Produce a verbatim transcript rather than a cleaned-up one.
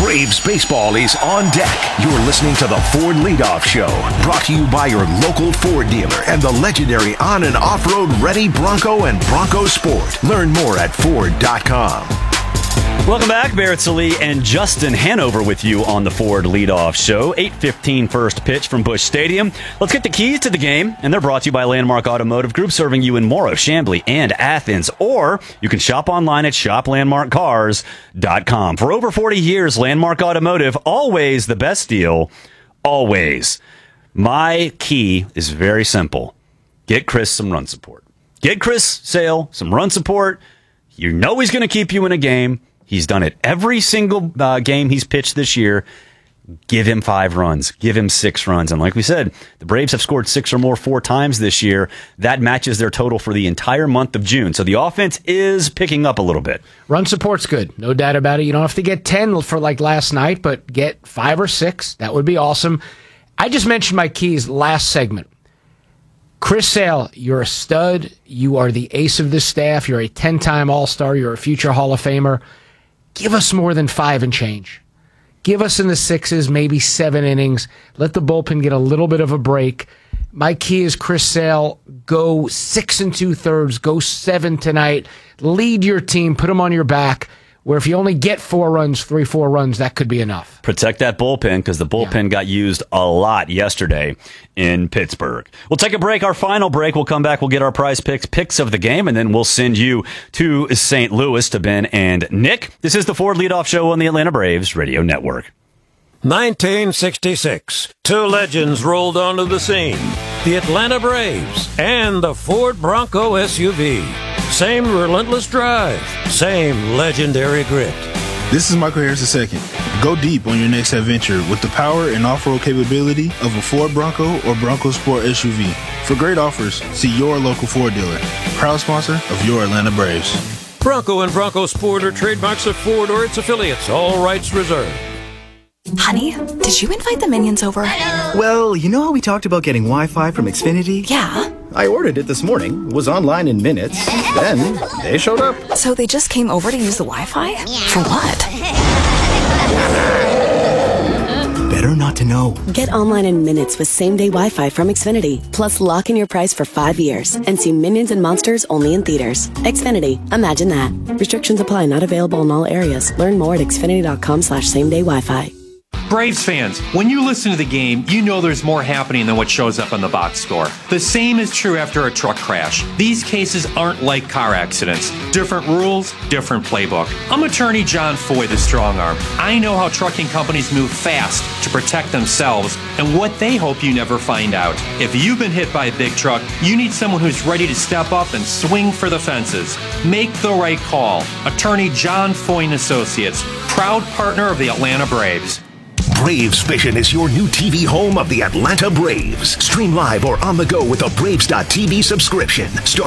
Braves baseball is on deck. You're listening to the Ford Leadoff Show, brought to you by your local Ford dealer and the legendary on- and off-road ready Bronco and Bronco Sport. Learn more at Ford dot com. Welcome back. Barrett Sallee and Justin Hanover with you on the Ford Leadoff Show. eight fifteen first pitch from Busch Stadium. Let's get the keys to the game, and they're brought to you by Landmark Automotive Group, serving you in Morrow, Chamblee, and Athens. Or you can shop online at shop landmark cars dot com. For over forty years, Landmark Automotive, always the best deal, always. My key is very simple. Get Chris some run support. Get Chris Sale some run support. You know he's going to keep you in a game. He's done it every single uh, game he's pitched this year. Give him five runs. Give him six runs. And like we said, the Braves have scored six or more four times this year. That matches their total for the entire month of June. So the offense is picking up a little bit. Run support's good. No doubt about it. You don't have to get ten for like last night, but get five or six. That would be awesome. I just mentioned my keys last segment. Chris Sale, you're a stud. You are the ace of this staff. You're a ten-time All-Star. You're a future Hall of Famer. Give us more than five and change. Give us in the sixes, maybe seven innings. Let the bullpen get a little bit of a break. My key is Chris Sale. Go six and two-thirds. Go seven tonight. Lead your team. Put them on your back. Where if you only get four runs, three, four runs, that could be enough. Protect that bullpen, because the bullpen yeah. got used a lot yesterday in Pittsburgh. We'll take a break, our final break. We'll come back, we'll get our prize picks, picks of the game, and then we'll send you to Saint Louis to Ben and Nick. This is the Ford Leadoff Show on the Atlanta Braves Radio Network. nineteen sixty-six. Two legends rolled onto the scene. The Atlanta Braves and the Ford Bronco S U V. Same relentless drive, same legendary grit. This is Michael Harris the second. Go deep on your next adventure with the power and off-road capability of a Ford Bronco or Bronco Sport S U V. For great offers, see your local Ford dealer. Proud sponsor of your Atlanta Braves. Bronco and Bronco Sport are trademarks of Ford or its affiliates. All rights reserved. Honey, did you invite the minions over? Well, you know how we talked about getting Wi-Fi from Xfinity? Yeah. I ordered it this morning, was online in minutes, then they showed up. So they just came over to use the Wi-Fi? For what? Better not to know. Get online in minutes with same-day Wi-Fi from Xfinity. Plus, lock in your price for five years and see Minions and Monsters only in theaters. Xfinity. Imagine that. Restrictions apply. Not available in all areas. Learn more at xfinity.com slash same-day Wi-Fi. Braves fans, when you listen to the game, you know there's more happening than what shows up on the box score. The same is true after a truck crash. These cases aren't like car accidents. Different rules, different playbook. I'm attorney John Foy, the strong arm. I know how trucking companies move fast to protect themselves and what they hope you never find out. If you've been hit by a big truck, you need someone who's ready to step up and swing for the fences. Make the right call. Attorney John Foy and Associates, proud partner of the Atlanta Braves. Braves Vision is your new T V home of the Atlanta Braves. Stream live or on the go with a Braves dot T V subscription. Start